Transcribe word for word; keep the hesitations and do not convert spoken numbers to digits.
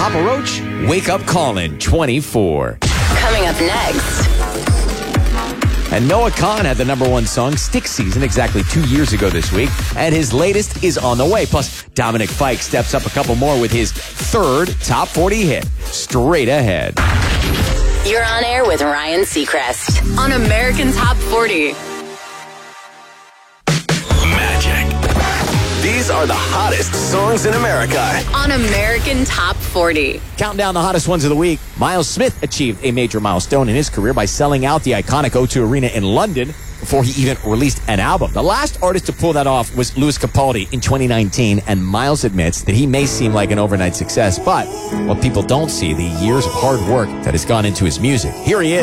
Papa Roach, Wake Up Callin' twenty-four. Coming up next. And Noah Kahan had the number one song, Stick Season, exactly two years ago this week. And his latest is on the way. Plus, Dominic Fike steps up a couple more with his third top forty hit, Straight Ahead. You're on air with Ryan Seacrest on American Top forty. These are the hottest songs in America. On American Top forty. Counting down the hottest ones of the week, Miles Smith achieved a major milestone in his career by selling out the iconic O two Arena in London before he even released an album. The last artist to pull that off was Louis Capaldi in twenty nineteen, and Miles admits that he may seem like an overnight success, but what people don't see, the years of hard work that has gone into his music. Here he is.